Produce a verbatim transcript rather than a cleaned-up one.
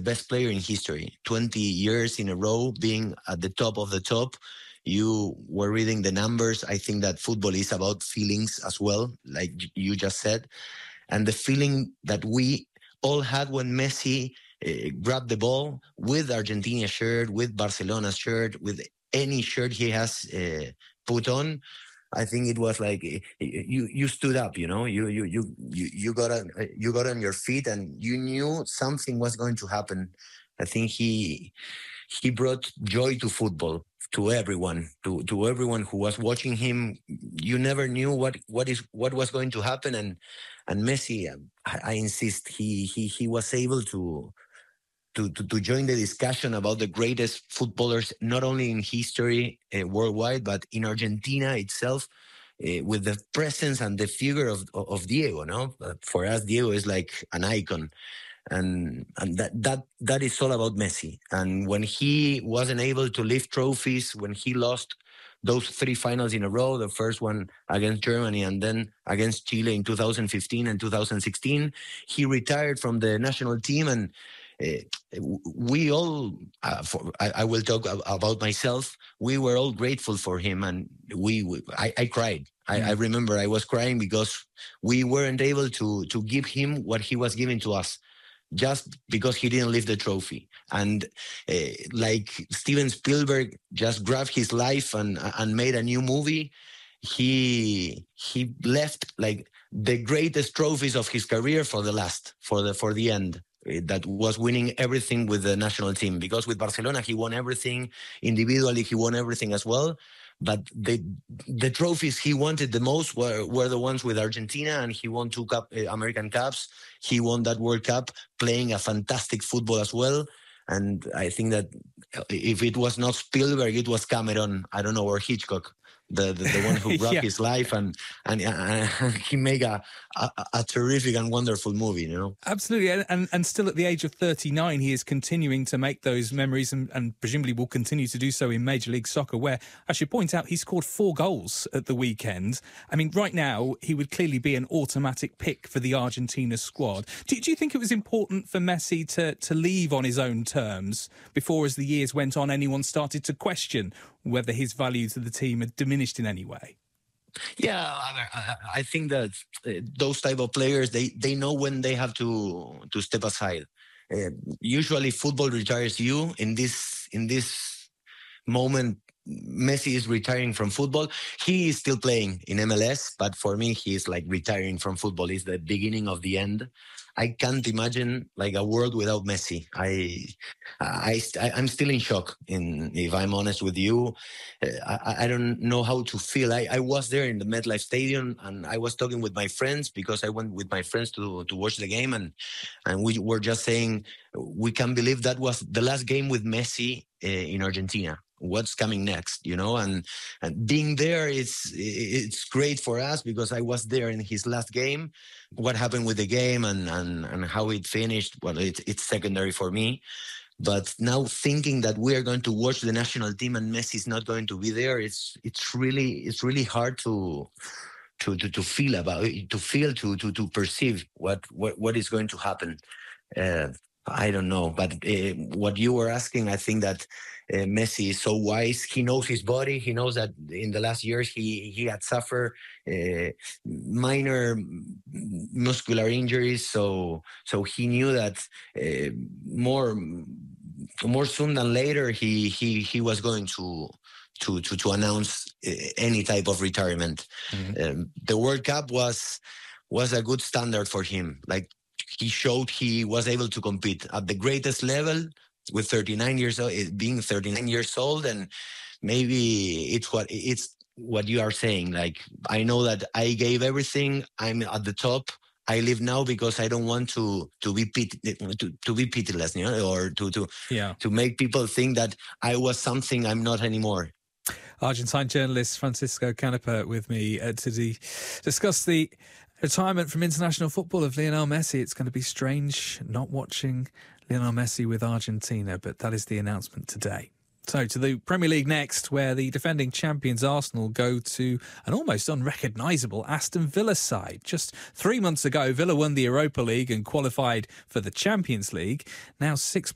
best player in history. twenty years in a row being at the top of the top. You were reading the numbers. I think that football is about feelings as well, like you just said. And the feeling that we all had when Messi uh, grabbed the ball with Argentina shirt, with Barcelona shirt, with any shirt he has uh, put on, I think it was like you you stood up, you know, you you you you you got on you got on your feet, and you knew something was going to happen. I think he he brought joy to football, to everyone, to to everyone who was watching him. You never knew what what is what was going to happen, and and Messi, I, I insist, he he he was able to. To, to, to join the discussion about the greatest footballers, not only in history uh, worldwide, but in Argentina itself, uh, with the presence and the figure of of Diego. No, uh, for us, Diego is like an icon, and and that that that is all about Messi. And when he wasn't able to lift trophies, when he lost those three finals in a row, the first one against Germany and then against Chile in two thousand fifteen and two thousand sixteen, he retired from the national team. And Uh, we all, uh, for, I, I will talk about myself, we were all grateful for him, and we, we I, I cried. I, mm. I remember I was crying because we weren't able to to give him what he was giving to us, just because he didn't lift the trophy. And uh, like Steven Spielberg just grabbed his life and and made a new movie, he he left like the greatest trophies of his career for the last, for the for the end. That was winning everything with the national team, because with Barcelona he won everything individually, he won everything as well. But the the trophies he wanted the most were were the ones with Argentina, and he won two cup, uh, American Cups. He won that World Cup playing a fantastic football as well. And I think that if it was not Spielberg, it was Cameron, I don't know, or Hitchcock, the the, the one who brought yeah. his life, and and, and he made a, a a terrific and wonderful movie, you know. Absolutely, and and still at the age of thirty-nine, he is continuing to make those memories, and, and presumably will continue to do so in Major League Soccer, where I should point out he scored four goals at the weekend. I mean, right now he would clearly be an automatic pick for the Argentina squad. Do, do you think it was important for Messi to to leave on his own terms before, as the years went on, anyone started to question whether his value to the team had diminished in any way? Yeah, I, I think that uh, those type of players, they, they know when they have to to step aside. Uh, usually, football retires you. In this in this moment, Messi is retiring from football. He is still playing in M L S, but for me, he is like retiring from football. It's the beginning of the end. I can't imagine like a world without Messi. I, I, I I'm still in shock. In if I'm honest with you, I, I don't know how to feel. I, I was there in the MetLife Stadium, and I was talking with my friends, because I went with my friends to to watch the game, and and we were just saying we can't believe that was the last game with Messi uh, in Argentina. What's coming next, you know? And and being there is it's great for us, because I was there in his last game. What happened with the game and and, and how it finished, well, it's it's secondary for me. But now thinking that we are going to watch the national team and Messi is not going to be there, it's it's really it's really hard to to to, to feel about it, to feel to to to perceive what what what is going to happen. Uh, I don't know, but uh, what you were asking, I think that uh, Messi is so wise. He knows his body. He knows that in the last years he he had suffered uh, minor muscular injuries, so so he knew that uh, more more soon than later he he he was going to. To, to to announce any type of retirement. Mm-hmm. Um, the World Cup was was a good standard for him. Like, he showed he was able to compete at the greatest level with thirty-nine years old, being thirty-nine years old, and maybe it's what it's what you are saying. Like, I know that I gave everything. I'm at the top. I live now because I don't want to to be pit, to, to be pitiless, you know, or to to yeah. to make people think that I was something I'm not anymore. Argentine journalist Francisco Canepa with me uh, to de- discuss the retirement from international football of Lionel Messi. It's going to be strange not watching Lionel Messi with Argentina, but that is the announcement today. So to the Premier League next, where the defending champions Arsenal go to an almost unrecognisable Aston Villa side. Just three months ago, Villa won the Europa League and qualified for the Champions League. Now six